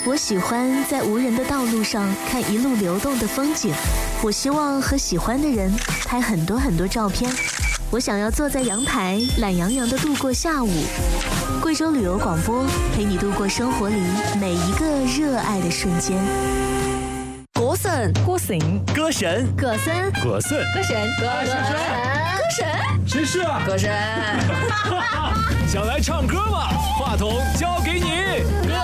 我喜欢在无人的道路上看一路流动的风景，我希望和喜欢的人拍很多很多照片。我想要坐在阳台，懒洋洋地度过下午。贵州旅游广播陪你度过生活里每一个热爱的瞬间。 歌神， 歌神， 歌神， 歌神， 歌神， 歌神，歌神， 谁是啊？ 歌神。 想来唱歌吗？话筒交给你。